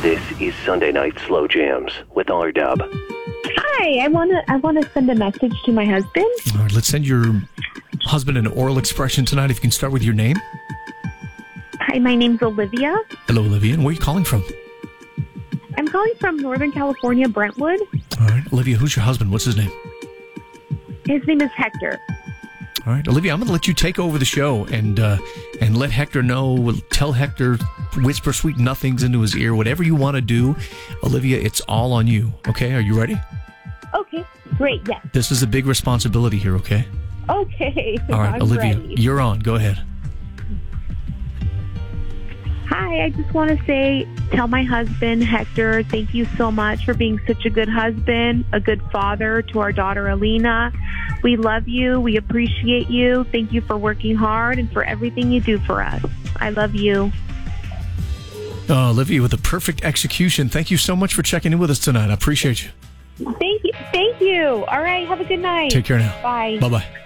This is Sunday Night Slow Jams with R-Dub. Hi, I wanna send a message to my husband. All right, let's send your husband an oral expression tonight. If you can start with your name. Hi, my name's Olivia. Hello, Olivia. And where are you calling from? I'm calling from Northern California, Brentwood. All right, Olivia, who's your husband? What's his name? His name is Hector. All right, Olivia, I'm going to let you take over the show and let Hector know. Tell Hector, whisper sweet nothings into his ear, whatever you want to do. Olivia, it's all on you, okay? Are you ready? Okay, great, yes. This is a big responsibility here, okay? Okay, all right, I'm Olivia, ready. You're on. Go ahead. Hi, I just want to tell my husband, Hector, thank you so much for being such a good husband, a good father to our daughter, Alina. We love you. We appreciate you. Thank you for working hard and for everything you do for us. I love you. Oh, Olivia, with a perfect execution. Thank you so much for checking in with us tonight. I appreciate you. Thank you. Thank you. All right, have a good night. Take care now. Bye. Bye-bye.